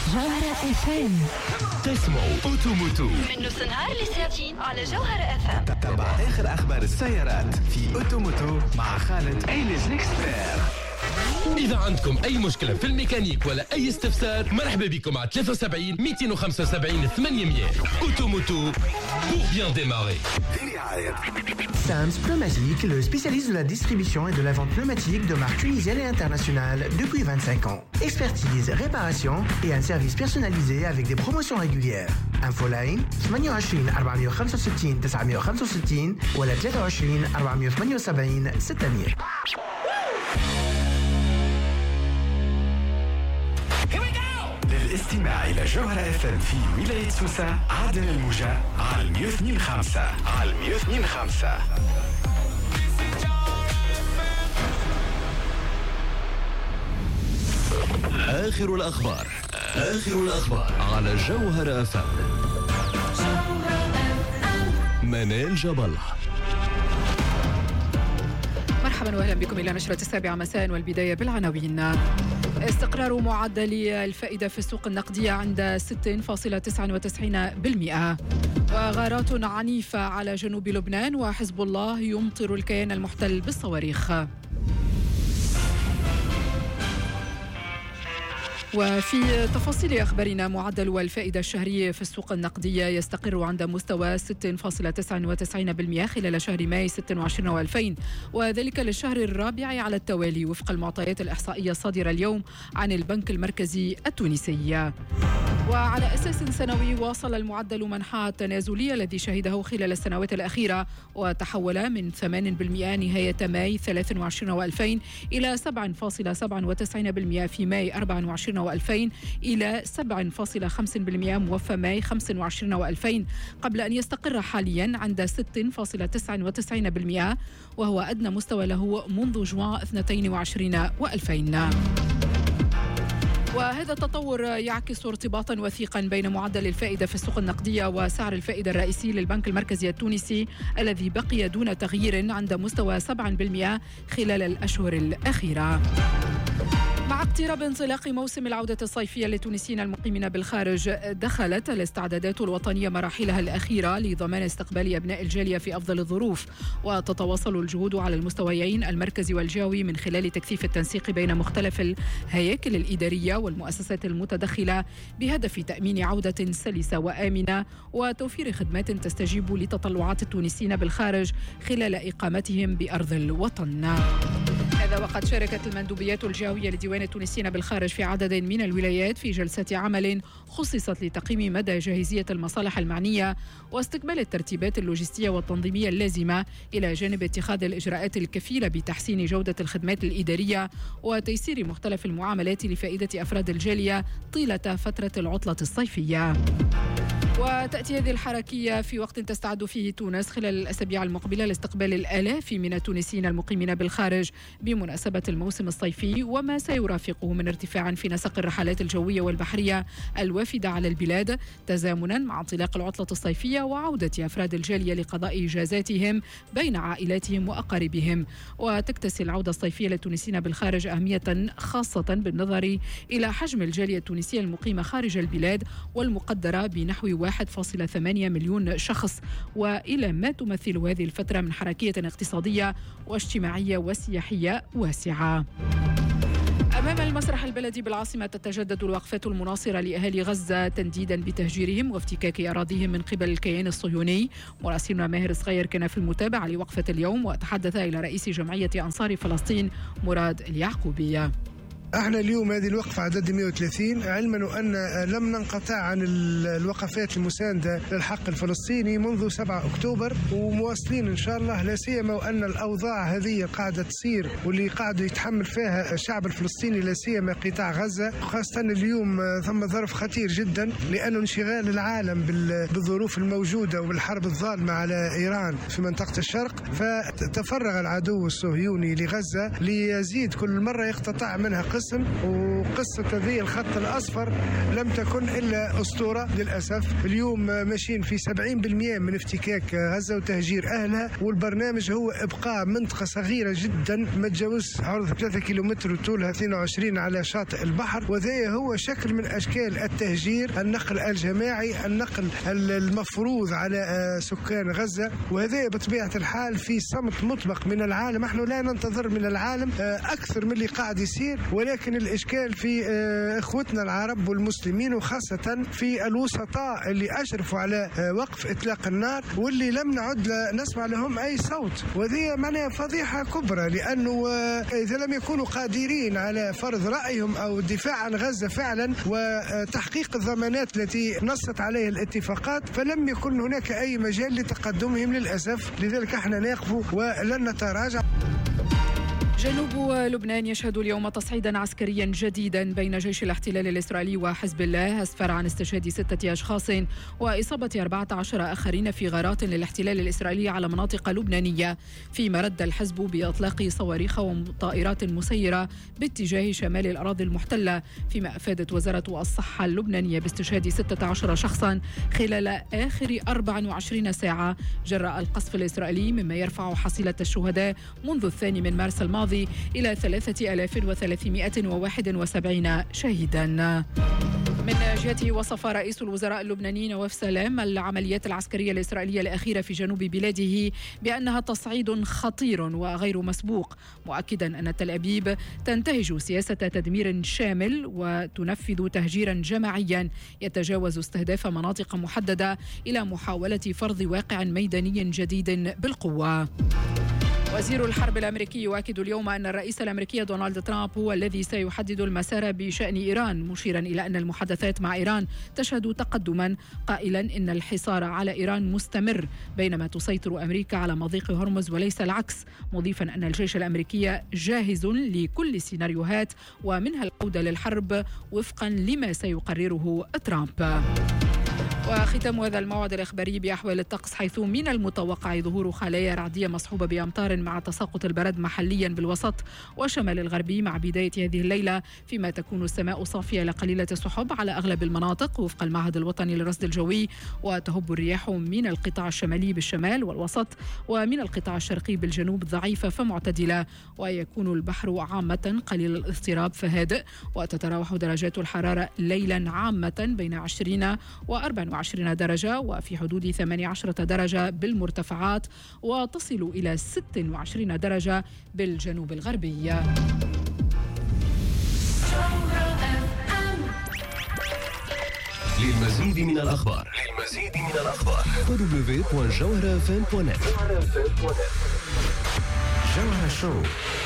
جوهرة FM. تسمعوا أوتوموتو من نص النهار لساعتين على جوهرة FM. تتبع آخر أخبار السيارات في أوتوموتو مع خالد إيليز إكسبير. إذا عندكم أي مشكلة في الميكانيك ولا أي استفسار مرحبا بكم على 73 275 800. أوتوموتو pour bien démarrer. Sams Pneumatique, le spécialiste de la distribution et de la vente pneumatique de marques tunisiennes et internationales depuis 25 ans. Expertise, réparation et un service personnalisé avec des promotions régulières. Infoline 28 465 965 ولا 23 478 600. للاستماع إلى جوهرة FM في ولاية سوسة عدن الموجة على 102.5 على 102.5. آخر الأخبار على جوهرة FM. منال جبل. مرحبا واهلا بكم الى نشرة 7 مساء والبداية بالعناوين. استقرار معدل الفائدة في السوق النقدية عند 6.99%. وغارات عنيفة على جنوب لبنان وحزب الله يمطر الكيان المحتل بالصواريخ. وفي تفاصيل أخبارنا معدل الفائدة الشهري في السوق النقدية يستقر عند مستوى 6.99% خلال شهر ماي 26 و2000 وذلك للشهر الرابع على التوالي وفق المعطيات الإحصائية الصادرة اليوم عن البنك المركزي التونسي. وعلى أساس سنوي واصل المعدل منحى التنازلي الذي شهده خلال السنوات الأخيرة وتحول من 8% نهاية ماي 23 و2000 إلى 7.97% في ماي 24 و2000 إلى 7.5% موفى ماي 25 و2000 قبل أن يستقر حاليا عند 6.99% وهو أدنى مستوى له منذ جوان 22 و2000. وهذا التطور يعكس ارتباطا وثيقا بين معدل الفائدة في السوق النقدية وسعر الفائدة الرئيسي للبنك المركزي التونسي الذي بقي دون تغيير عند مستوى 7% خلال الأشهر الأخيرة. مع اقتراب انطلاق موسم العودة الصيفية للتونسيين المقيمين بالخارج دخلت الاستعدادات الوطنية مراحلها الأخيرة لضمان استقبال أبناء الجالية في أفضل الظروف وتتواصل الجهود على المستويين المركزي والجهوي من خلال تكثيف التنسيق بين مختلف الهياكل الإدارية والمؤسسات المتدخلة بهدف تأمين عودة سلسة وآمنة وتوفير خدمات تستجيب لتطلعات التونسيين بالخارج خلال إقامتهم بأرض الوطن. هذا وقد شاركت المندوبيات الجهوية لديوان التونسيين بالخارج في عدد من الولايات في جلسة عمل خصصت لتقييم مدى جاهزية المصالح المعنية واستكمال الترتيبات اللوجستية والتنظيمية اللازمة إلى جانب اتخاذ الإجراءات الكفيلة بتحسين جودة الخدمات الإدارية وتيسير مختلف المعاملات لفائدة أفراد الجالية طيلة فترة العطلة الصيفية. وتأتي هذه الحركية في وقت تستعد فيه تونس خلال الأسابيع المقبلة لاستقبال الآلاف من التونسيين المقيمين بالخارج بمناسبة الموسم الصيفي وما سيرافقه من ارتفاع في نسق الرحلات الجوية والبحرية الوافدة على البلاد تزامنا مع انطلاق العطلة الصيفية وعودة أفراد الجالية لقضاء إجازاتهم بين عائلاتهم وأقاربهم. وتكتسي العودة الصيفية للتونسيين بالخارج أهمية خاصة بالنظر إلى حجم الجالية التونسية المقيمة خارج البلاد والمقدرة بنحو 1.8 مليون شخص وإلى ما تمثل هذه الفترة من حركية اقتصادية واجتماعية وسياحية واسعة. أمام المسرح البلدي بالعاصمة تتجدد الوقفات المناصرة لأهالي غزة تنديدا بتهجيرهم وافتكاك أراضيهم من قبل الكيان الصهيوني. مراسلنا ماهر صغير كان في المتابعة لوقفة اليوم وتحدث إلى رئيس جمعية أنصار فلسطين مراد اليعقوبي. احنا اليوم هذه الوقفة عدد 130 علما أن لم ننقطع عن الوقفات المساندة للحق الفلسطيني منذ 7 أكتوبر ومواصلين إن شاء الله لا سيما وأن الأوضاع هذه قاعدة تصير واللي قاعد يتحمل فيها الشعب الفلسطيني لا سيما قطاع غزة خاصة اليوم ثم ظرف خطير جدا لأنه انشغال العالم بالظروف الموجودة والحرب الظالمة على إيران في منطقة الشرق فتفرغ العدو الصهيوني لغزة ليزيد كل مرة يقتطع منها قسم وقصة ذي الخط الأصفر لم تكن إلا أسطورة للأسف. اليوم ماشيين في 70% من افتكاك غزة وتهجير أهلها، والبرنامج هو إبقاء منطقة صغيرة جدا ما تجاوز عرض 3 كيلومتر وطولها 22 على شاطئ البحر، وذا هو شكل من أشكال التهجير، النقل الجماعي، النقل المفروض على سكان غزة. وهذا بطبيعة الحال في صمت مطبق من العالم. احنا لا ننتظر من العالم أكثر من اللي قاعد يصير، ولكن الإشكال في إخوتنا العرب والمسلمين، وخاصة في الوسطاء اللي أشرفوا على وقف إطلاق النار واللي لم نعد نسمع لهم أي صوت. وذي معناها فضيحة كبرى، لأنه إذا لم يكونوا قادرين على فرض رأيهم أو الدفاع عن غزة فعلا وتحقيق الضمانات التي نصت عليها الاتفاقات، فلم يكن هناك أي مجال لتقدمهم للأسف. لذلك احنا نقف ولن نتراجع. جنوب لبنان يشهد اليوم تصعيدا عسكريا جديدا بين جيش الاحتلال الإسرائيلي وحزب الله أسفر عن استشهاد 6 أشخاص وإصابة 14 آخرين في غارات للاحتلال الإسرائيلي على مناطق لبنانية، فيما رد الحزب بإطلاق صواريخ وطائرات مسيرة باتجاه شمال الأراضي المحتلة، فيما أفادت وزارة الصحة اللبنانية باستشهاد 16 شخصا خلال آخر 24 ساعة جراء القصف الإسرائيلي، مما يرفع حصيلة الشهداء منذ 2 من مارس الماضي إلى 3371 شهيدا. من جهته وصف رئيس الوزراء اللبناني نواف سلام العمليات العسكرية الإسرائيلية الأخيرة في جنوب بلاده بأنها تصعيد خطير وغير مسبوق، مؤكدا أن تل أبيب تنتهج سياسة تدمير شامل وتنفذ تهجيرا جماعيا يتجاوز استهداف مناطق محددة إلى محاولة فرض واقع ميداني جديد بالقوة. وزير الحرب الأمريكي يؤكد اليوم أن الرئيس الأمريكي دونالد ترامب هو الذي سيحدد المسار بشأن إيران، مشيرا إلى أن المحادثات مع إيران تشهد تقدما، قائلا إن الحصار على إيران مستمر بينما تسيطر أمريكا على مضيق هرمز وليس العكس، مضيفا أن الجيش الأمريكي جاهز لكل السيناريوهات ومنها العودة للحرب وفقا لما سيقرره ترامب. وختام هذا الموعد الإخباري بأحوال الطقس، حيث من المتوقع ظهور خلايا رعدية مصحوبة بأمطار مع تساقط البرد محليا بالوسط وشمال الغربي مع بداية هذه الليلة، فيما تكون السماء صافية لقليلة السحب على أغلب المناطق وفق المعهد الوطني للرصد الجوي، وتهب الرياح من القطاع الشمالي بالشمال والوسط ومن القطاع الشرقي بالجنوب ضعيفة فمعتدلة، ويكون البحر عامة قليل الاضطراب فهادئ، وتتراوح درجات الحرارة ليلا عامة بين 20 و24 درجة وفي حدود 18 درجة بالمرتفعات، وتصل إلى 26 درجة بالجنوب الغربي. للمزيد من الأخبار www.jawharafm.net. جوهرة شو